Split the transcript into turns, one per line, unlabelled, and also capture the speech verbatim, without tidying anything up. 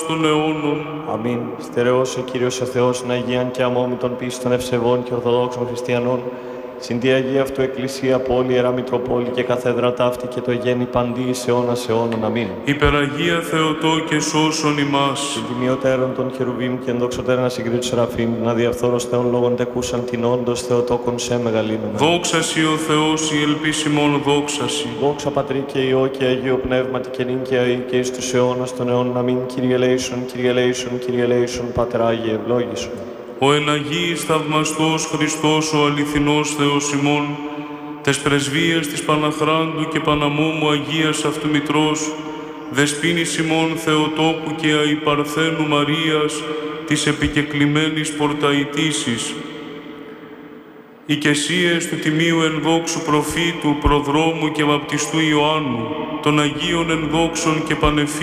των αιώνων.
Αμήν. Στερεώσε, Κύριος ο Θεός, να Αγίαν και αμόμητον πίστων ευσεβών και ορθοδόξων χριστιανών, συν τη Αγία Αυτού Εκκλησία, πόλη, Ιερά Μητροπόλη και καθέδρα ταύτη και το γέννη παντή εις αιώνας αιώνων. Αμήν.
Υπεραγία Θεοτό και σώσον ημάς.
Συν τιμιωτέρων των χερουβίμ και ενδοξωτέρων ασυγκρίτου σεραφείμ, να διαφθόρος Θεών λόγων τεκούσαν την όντως Θεοτόκον σε μεγαλύνων.
Δόξασι ο Θεός, η ελπίσιμον δόξασι.
Δόξα Πατρί και Υιό και Αγίο Πνεύματι και νυν και αεί και εις τους αιώνας των αιώνων. Αμήν. Κύριε ελέησον, Κύριε ελέησον, Κύριε ελέησον, Πάτερ Άγιε ευλόγησον.
Ο εν Αγίης θαυμαστός Χριστός, ο αληθινός Θεός ημών, τες πρεσβείες της Παναχράντου και Παναμόμου Αγίας Αυτού Μητρός, δεσποίνης ημών Θεοτόκου και αϊπαρθένου Μαρίας, της επικεκλημένης πορταϊτήσης, οικεσίες του Τιμίου Ενδόξου Προφήτου, Προδρόμου και Βαπτιστού Ιωάννου, των Αγίων Ενδόξων και Πανεφή